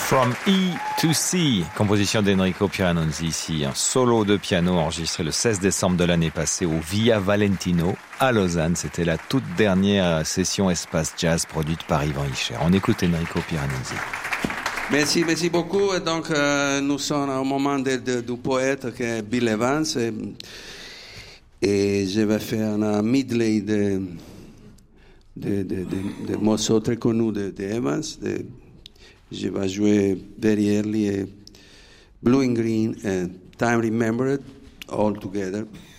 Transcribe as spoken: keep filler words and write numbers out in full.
From E to C, composition d'Enrico Pieranunzi ici, un solo de piano enregistré le seize décembre de l'année passée au Via Valentino à Lausanne. C'était la toute dernière session Espace Jazz produite par Yvan Hischer. On écoute Enrico Pieranunzi. Merci, merci beaucoup. Et donc, euh, nous sommes au moment de, de, du poète qui est Bill Evans. Et, et je vais faire un medley de, de, de, de, de morceaux très connus de, de Evans. De, je vais jouer Very Early, et Blue and Green, and Time Remembered, all together.